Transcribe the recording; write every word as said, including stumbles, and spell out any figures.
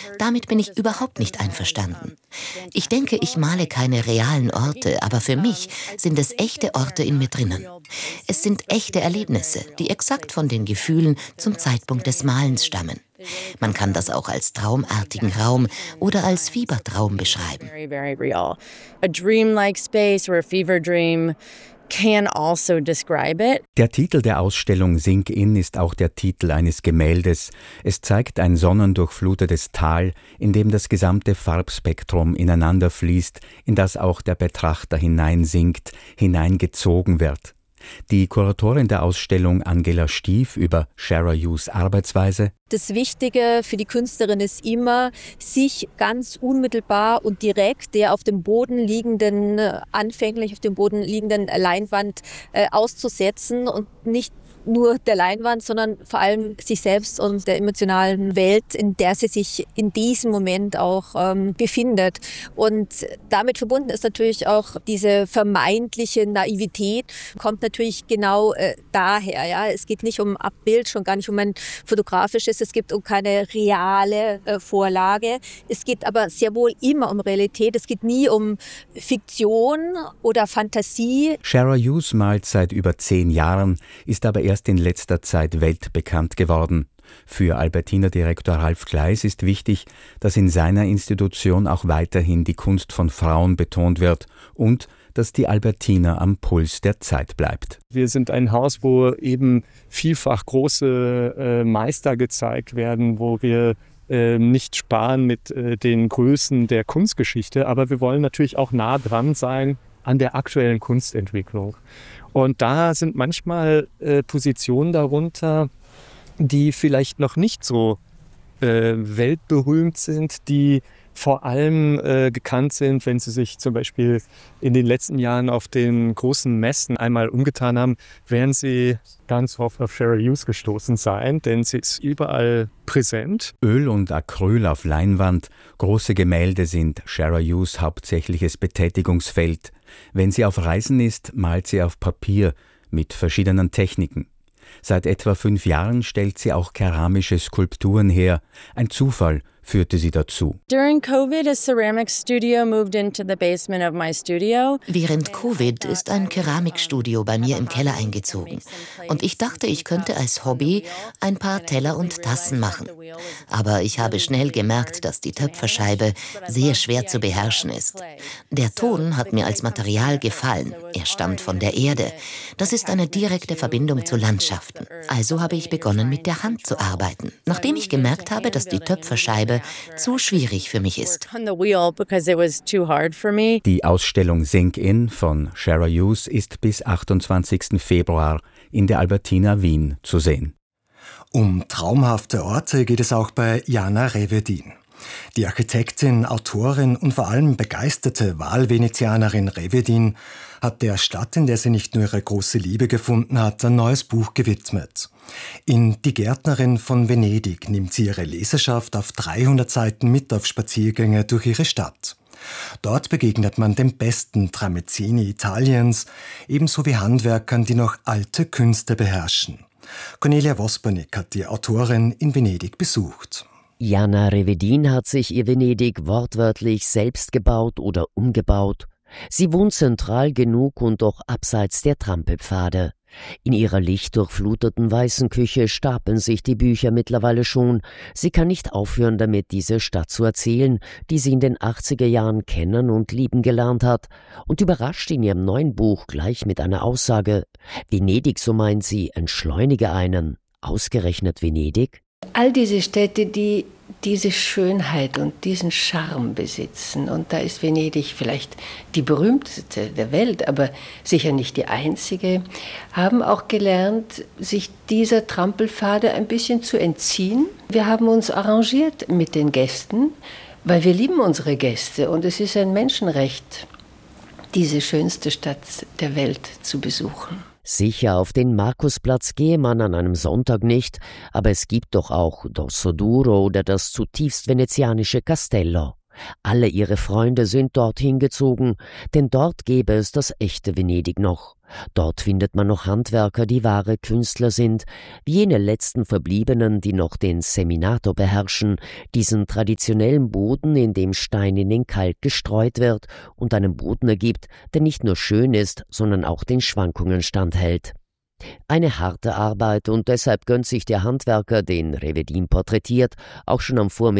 Damit bin ich überhaupt nicht einverstanden. Ich denke, ich male keine realen Orte, aber für mich sind es echte Orte in mir drinnen. Es sind echte Erlebnisse, die exakt von den Gefühlen zum Zeitpunkt des Malens stammen. Man kann das auch als traumartigen Raum oder als Fiebertraum beschreiben. A dreamlike space or a fever dream can also describe it. Der Titel der Ausstellung Sink In ist auch der Titel eines Gemäldes. Es zeigt ein sonnendurchflutetes Tal, in dem das gesamte Farbspektrum ineinander fließt, in das auch der Betrachter hineinsinkt, hineingezogen wird. Die Kuratorin der Ausstellung Angela Stief über Shara Hughes' Arbeitsweise: Das Wichtige für die Künstlerin ist immer, sich ganz unmittelbar und direkt der auf dem Boden liegenden, anfänglich auf dem Boden liegenden Leinwand äh, auszusetzen und nicht nur der Leinwand, sondern vor allem sich selbst und der emotionalen Welt, in der sie sich in diesem Moment auch ähm, befindet. Und damit verbunden ist natürlich auch diese vermeintliche Naivität, kommt natürlich genau äh, daher. Ja? Es geht nicht um Abbild, schon gar nicht um ein fotografisches, es geht um keine reale äh, Vorlage. Es geht aber sehr wohl immer um Realität. Es geht nie um Fiktion oder Fantasie. Shara Hughes malt seit über zehn Jahren, ist aber erst in letzter Zeit weltbekannt geworden. Für Albertina-Direktor Ralf Gleis ist wichtig, dass in seiner Institution auch weiterhin die Kunst von Frauen betont wird und dass die Albertina am Puls der Zeit bleibt. Wir sind ein Haus, wo eben vielfach große äh, Meister gezeigt werden, wo wir äh, nicht sparen mit äh, den Größen der Kunstgeschichte, aber wir wollen natürlich auch nah dran sein an der aktuellen Kunstentwicklung. Und da sind manchmal äh, Positionen darunter, die vielleicht noch nicht so äh, weltberühmt sind, die vor allem äh, gekannt sind, wenn sie sich zum Beispiel in den letzten Jahren auf den großen Messen einmal umgetan haben, werden sie ganz oft auf Shara Hughes gestoßen sein, denn sie ist überall präsent. Öl und Acryl auf Leinwand, große Gemälde sind Shara Hughes' hauptsächliches Betätigungsfeld. Wenn sie auf Reisen ist, malt sie auf Papier mit verschiedenen Techniken. Seit etwa fünf Jahren stellt sie auch keramische Skulpturen her. Ein Zufall führte sie dazu. During COVID, a ceramic studio moved into the basement of my studio. Während Covid ist ein Keramikstudio bei mir im Keller eingezogen. Und ich dachte, ich könnte als Hobby ein paar Teller und Tassen machen. Aber ich habe schnell gemerkt, dass die Töpferscheibe sehr schwer zu beherrschen ist. Der Ton hat mir als Material gefallen. Er stammt von der Erde. Das ist eine direkte Verbindung zu Landschaften. Also habe ich begonnen, mit der Hand zu arbeiten. Nachdem ich gemerkt habe, dass die Töpferscheibe zu schwierig für mich ist. Die Ausstellung Sink In von Shara Hughes ist bis achtundzwanzigsten Februar in der Albertina Wien zu sehen. Um traumhafte Orte geht es auch bei Jana Revedin. Die Architektin, Autorin und vor allem begeisterte Wahlvenezianerin Revedin hat der Stadt, in der sie nicht nur ihre große Liebe gefunden hat, ein neues Buch gewidmet. In Die Gärtnerin von Venedig nimmt sie ihre Leserschaft auf dreihundert Seiten mit auf Spaziergänge durch ihre Stadt. Dort begegnet man den besten Tramezzini Italiens, ebenso wie Handwerkern, die noch alte Künste beherrschen. Cornelia Vospernik hat die Autorin in Venedig besucht. Jana Revedin hat sich ihr Venedig wortwörtlich selbst gebaut oder umgebaut. Sie wohnt zentral genug und doch abseits der Trampelpfade. In ihrer lichtdurchfluteten weißen Küche stapeln sich die Bücher mittlerweile schon. Sie kann nicht aufhören damit, diese Stadt zu erzählen, die sie in den achtziger Jahren kennen und lieben gelernt hat, und überrascht in ihrem neuen Buch gleich mit einer Aussage: Venedig, so meint sie, entschleunige einen. Ausgerechnet Venedig? All diese Städte, die diese Schönheit und diesen Charme besitzen, und da ist Venedig vielleicht die berühmteste der Welt, aber sicher nicht die einzige, haben auch gelernt, sich dieser Trampelpfade ein bisschen zu entziehen. Wir haben uns arrangiert mit den Gästen, weil wir lieben unsere Gäste, und es ist ein Menschenrecht, diese schönste Stadt der Welt zu besuchen. Sicher, auf den Markusplatz gehe man an einem Sonntag nicht, aber es gibt doch auch Dosso Duro oder das zutiefst venezianische Castello. Alle ihre Freunde sind dorthin gezogen, denn dort gäbe es das echte Venedig noch. Dort findet man noch Handwerker, die wahre Künstler sind, wie jene letzten Verbliebenen, die noch den Seminato beherrschen, diesen traditionellen Boden, in dem Stein in den Kalk gestreut wird und einen Boden ergibt, der nicht nur schön ist, sondern auch den Schwankungen standhält. Eine harte Arbeit, und deshalb gönnt sich der Handwerker, den Revedin porträtiert, auch schon am Vormittag